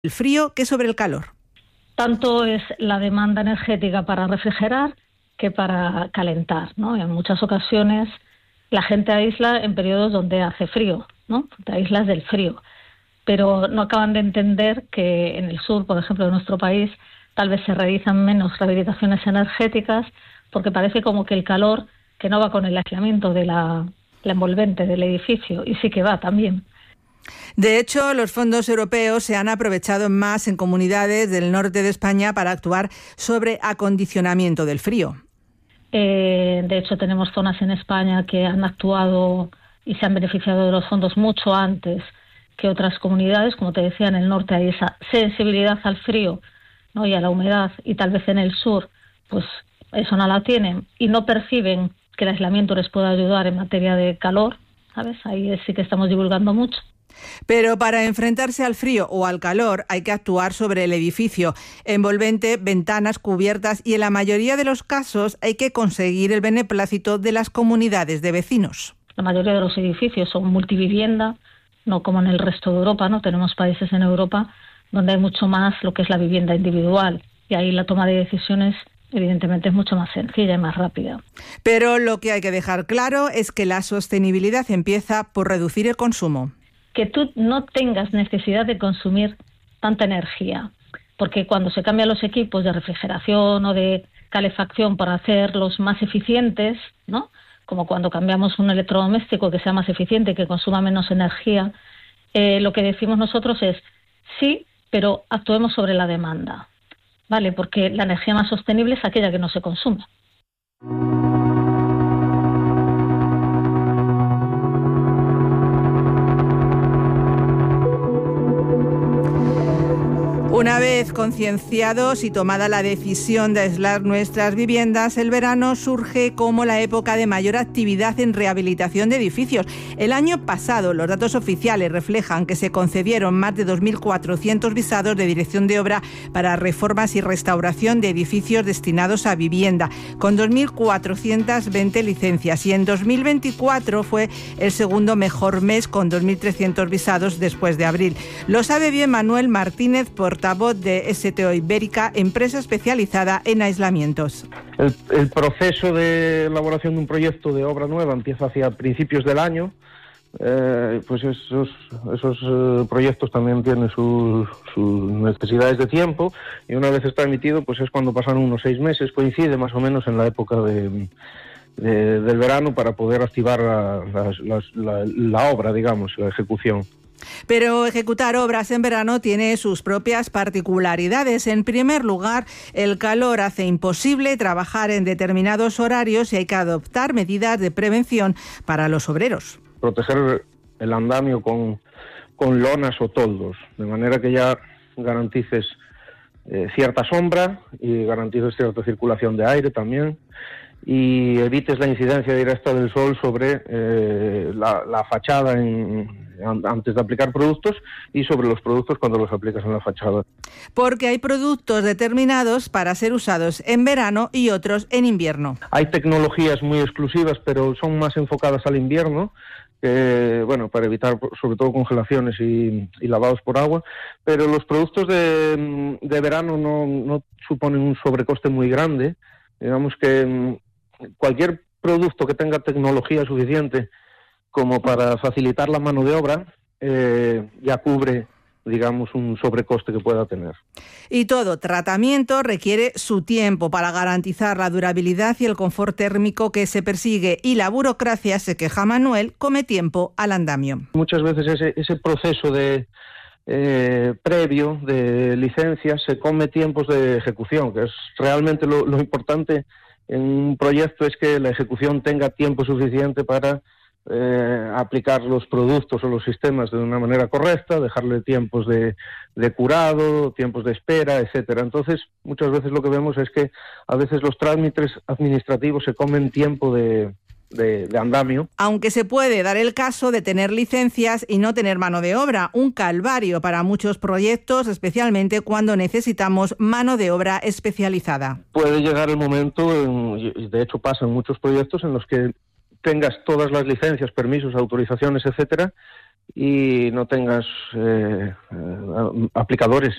el frío que sobre el calor. Tanto es la demanda energética para refrigerar que para calentar, ¿no? En muchas ocasiones la gente aísla en periodos donde hace frío, ¿no? Te aíslas del frío, pero no acaban de entender que en el sur, por ejemplo, de nuestro país, tal vez se realizan menos rehabilitaciones energéticas porque parece como que el calor, que no va con el aislamiento de la envolvente del edificio, y sí que va también. De hecho, los fondos europeos se han aprovechado más en comunidades del norte de España para actuar sobre acondicionamiento del frío. De hecho, tenemos zonas en España que han actuado y se han beneficiado de los fondos mucho antes que otras comunidades. Como te decía, en el norte hay esa sensibilidad al frío, ¿no? Y a la humedad, y tal vez en el sur pues eso no la tienen y no perciben que el aislamiento les pueda ayudar en materia de calor, ¿sabes? Ahí sí que estamos divulgando mucho. Pero para enfrentarse al frío o al calor hay que actuar sobre el edificio, envolvente, ventanas, cubiertas, y en la mayoría de los casos hay que conseguir el beneplácito de las comunidades de vecinos. La mayoría de los edificios son multivivienda, no como en el resto de Europa, ¿no? Tenemos países en Europa donde hay mucho más lo que es la vivienda individual, y ahí la toma de decisiones evidentemente es mucho más sencilla y más rápida. Pero lo que hay que dejar claro es que la sostenibilidad empieza por reducir el consumo. Que tú no tengas necesidad de consumir tanta energía, porque cuando se cambian los equipos de refrigeración o de calefacción para hacerlos más eficientes, ¿no? Como cuando cambiamos un electrodoméstico que sea más eficiente, que consuma menos energía, lo que decimos nosotros es sí, pero actuemos sobre la demanda, ¿vale? Porque la energía más sostenible es aquella que no se consume. Una vez concienciados y tomada la decisión de aislar nuestras viviendas, el verano surge como la época de mayor actividad en rehabilitación de edificios. El año pasado, los datos oficiales reflejan que se concedieron más de 2.400 visados de dirección de obra para reformas y restauración de edificios destinados a vivienda, con 2.420 licencias. Y en 2024 fue el segundo mejor mes, con 2.300 visados después de abril. Lo sabe bien Manuel Martínez, portavoz de STO Ibérica, empresa especializada en aislamientos. El proceso de elaboración de un proyecto de obra nueva empieza hacia principios del año. Pues esos proyectos también tienen sus necesidades de tiempo, y una vez está emitido, pues es cuando pasan unos 6 meses, coincide más o menos en la época del verano, para poder activar la obra, digamos, la ejecución. Pero ejecutar obras en verano tiene sus propias particularidades. En primer lugar, el calor hace imposible trabajar en determinados horarios y hay que adoptar medidas de prevención para los obreros. Proteger el andamio con lonas o toldos, de manera que ya garantices cierta sombra y garantices cierta circulación de aire también, y evites la incidencia directa del sol sobre la fachada antes de aplicar productos, y sobre los productos cuando los aplicas en la fachada. Porque hay productos determinados para ser usados en verano y otros en invierno. Hay tecnologías muy exclusivas, pero son más enfocadas al invierno, para evitar sobre todo congelaciones y lavados por agua, pero los productos de verano no suponen un sobrecoste muy grande. Digamos que cualquier producto que tenga tecnología suficiente como para facilitar la mano de obra ya cubre, digamos, un sobrecoste que pueda tener. Y todo tratamiento requiere su tiempo para garantizar la durabilidad y el confort térmico que se persigue, y la burocracia, se queja Manuel, come tiempo al andamio. Muchas veces ese proceso previo de licencias se come tiempos de ejecución, que es realmente lo importante en un proyecto, es que la ejecución tenga tiempo suficiente para aplicar los productos o los sistemas de una manera correcta, dejarle tiempos de curado, tiempos de espera, etcétera. Entonces, muchas veces lo que vemos es que a veces los trámites administrativos se comen tiempo de andamio. Aunque se puede dar el caso de tener licencias y no tener mano de obra, un calvario para muchos proyectos, especialmente cuando necesitamos mano de obra especializada. Puede llegar el momento, y de hecho pasa en muchos proyectos, en los que tengas todas las licencias, permisos, autorizaciones, etcétera, y no tengas aplicadores